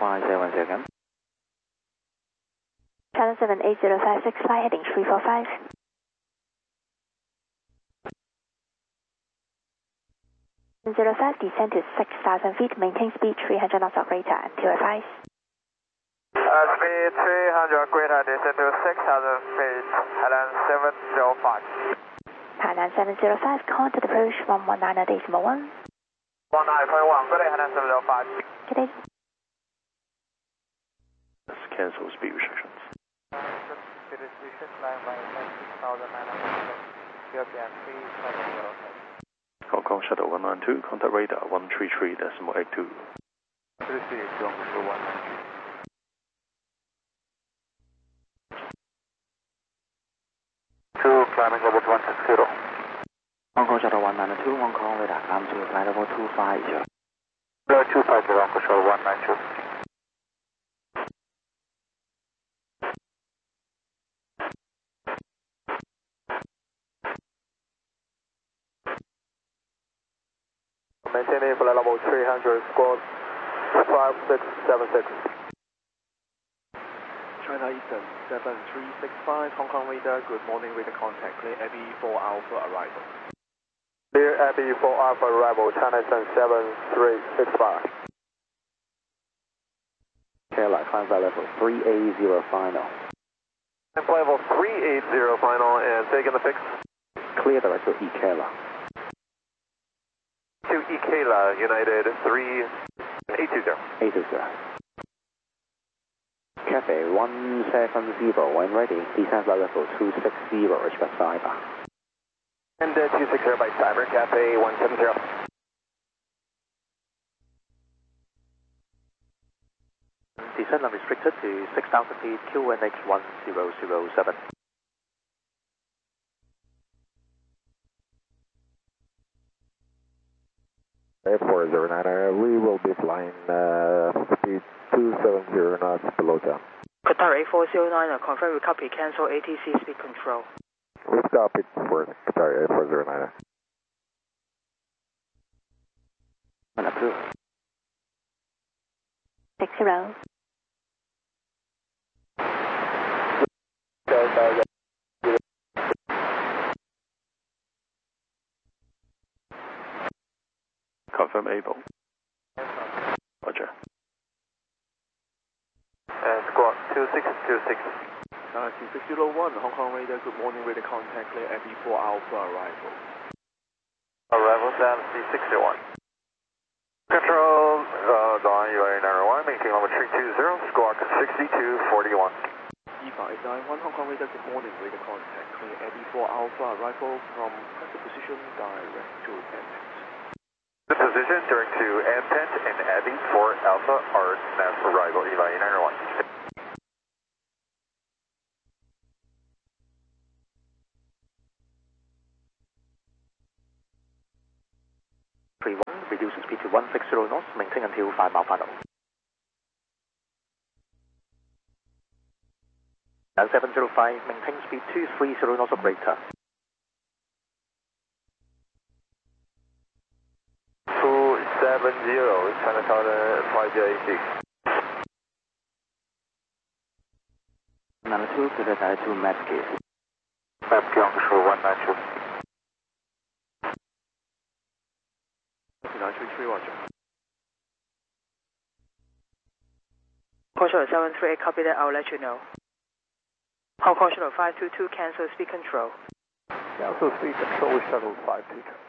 1 second. Channel 78056, fly heading 345. 05, descend to 6,000 feet, maintain speed 300 knots or greater until advised. Speed 300 greater, descend to 6,000 feet, Highland 705. Highland 705, contact approach 119.1. 19.1, good day, Highland 705. Good day. Let's cancel speed restrictions. Speed restrictions, 9,900, European 3705. Hong Kong Shuttle 192, contact radar 133.82. Receive, Control 192. Climbing level 160. Hong Kong Shuttle 192, Hong Kong radar climb to flight level 250. 250, Hong Kong Shuttle 192. Maintaining flight level 300, squad 5676. China Eastern 7365, Hong Kong radar, good morning, radar contact, clear Abbey 4 Alpha arrival. Clear Abbey 4 Alpha arrival, China Eastern 7365. Airline climb flight level 380 final. And flight level 380 final, and taking the fix. Clear direct to Ikela. To Ikela, United 3820. 820. Cafe 170, when ready, descend flight level 260, expect cyber. And 260 by cyber, Cafe 170. Descent unrestricted to 6,000 feet, QNH 1007. A409, we will be flying speed 270 knots below down. Qatar A409, confirm we copy, cancel ATC speed control. We stop it for Qatar A409. Approved. 60. Confirm able. Roger. Squad 2626. 601, Hong Kong radar, good morning, radar contact, clear Abbey 4 Alpha arrival. Arrival down C61. Control, Dawn UA 901, maintain level 320, squawk 6241. E591, Hong Kong radar, good morning, radar contact, clear Abbey 4 Alpha arrival from present position direct to Airpent. The position direct to Airpent and Abbey 4 Alpha are now arrival EVA 901. Reducing speed to 160 knots, maintain until 5 mile final. And 705, maintain speed 230 knots or greater. 270, Chinatown 580. 92, clear direct to Mapkey. Mapkey on control 192. 933, roger. Hong Kong Shuttle 738, copy that, I'll let you know. Hong Kong Shuttle 522, cancel speed control. Cancel speed control, Shuttle 522.